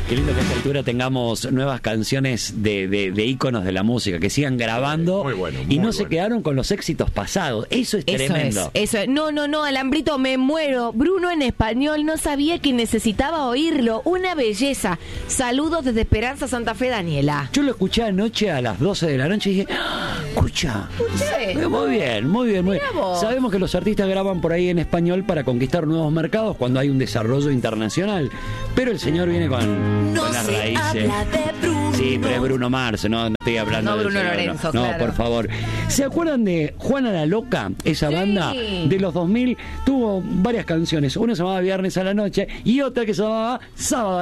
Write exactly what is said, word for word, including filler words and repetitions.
Qué lindo que a esta altura tengamos nuevas canciones de, de, de íconos de la música, que sigan grabando muy bueno, muy y no bueno. se quedaron con los éxitos pasados. Eso es Eso tremendo. es, eso es. No, no, no, Alambrito, me muero. Bruno en español, no sabía que necesitaba oírlo. Una belleza. Saludos desde Esperanza, Santa Fe, Daniela. Yo lo escuché anoche a las doce de la noche y dije, ¡ah! escucha. Escuché. Muy bien, muy bien, muy bien. Mirá vos. Sabemos que los artistas graban por ahí en español para conquistar nuevos mercados cuando hay un desarrollo internacional, pero el señor viene con, No con las se raíces. habla de Bruno. Sí, pero es Bruno Mars, no, no estoy hablando No, de Bruno ese, Lorenzo, no, claro. por favor. ¿Se acuerdan de Juana la Loca? Esa Sí. banda de los dos mil tuvo varias canciones. Una se llamaba Viernes a la Noche y otra que se llamaba Sábado